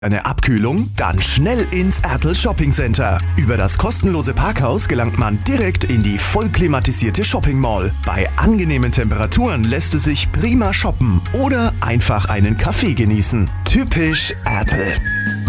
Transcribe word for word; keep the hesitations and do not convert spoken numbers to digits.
Eine Abkühlung? Dann schnell ins Ertl Shopping Center. Über das kostenlose Parkhaus gelangt man direkt in die voll klimatisierte Shopping Mall. Bei angenehmen Temperaturen lässt es sich prima shoppen oder einfach einen Kaffee genießen. Typisch Ertl.